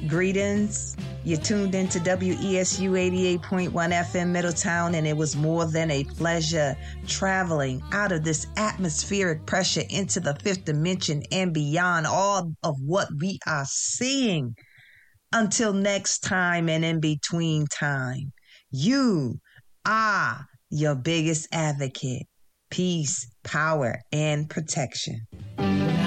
Greetings. You tuned into WESU 88.1 FM Middletown, and it was more than a pleasure traveling out of this atmospheric pressure into the fifth dimension and beyond all of what we are seeing. Until next time and in between time, you are your biggest advocate. Peace, power, and protection.